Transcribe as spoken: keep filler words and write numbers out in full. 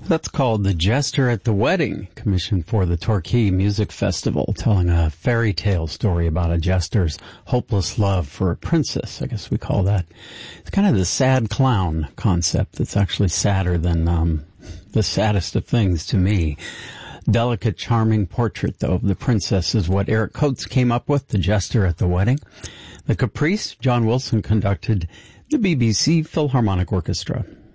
That's called The Jester at the Wedding, commissioned for the Torquay Music Festival, telling a fairy tale story about a jester's hopeless love for a princess. I guess we call that. It's kind of the sad clown concept that's actually sadder than um, the saddest of things to me. Delicate, charming portrait, though, of the princess is what Eric Coates came up with, The Jester at the Wedding. The Caprice, John Wilson conducted the B B C Philharmonic Orchestra.